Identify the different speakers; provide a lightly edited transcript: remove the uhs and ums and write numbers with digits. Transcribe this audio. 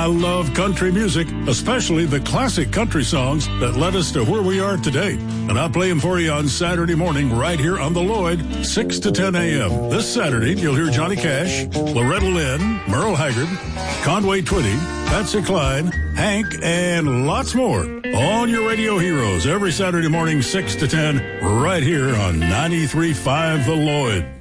Speaker 1: love country music, especially the classic country songs that led us to where we are today. And I'll play them for you on Saturday morning right here on the Lloyd, 6 to 10 a.m. This Saturday, you'll hear Johnny Cash, Loretta Lynn, Merle Haggard, Conway Twitty, Patsy Cline, Hank, and lots more on your radio heroes every Saturday morning, 6 to 10, right here on 93.5 The Lloyd.